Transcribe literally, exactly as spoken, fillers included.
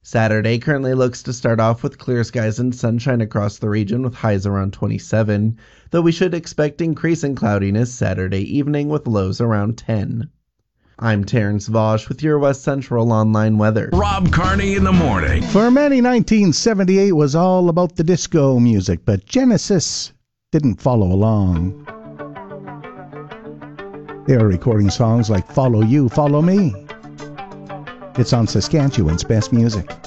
Saturday currently looks to start off with clear skies and sunshine across the region with highs around twenty-seven, though we should expect increasing cloudiness Saturday evening with lows around ten. I'm Terrence Vosch with your West Central Online weather. Rob Carney in the morning. For many, nineteen seventy-eight was all about the disco music, but Genesis didn't follow along. They were recording songs like Follow You, Follow Me. It's on Saskatchewan's best music.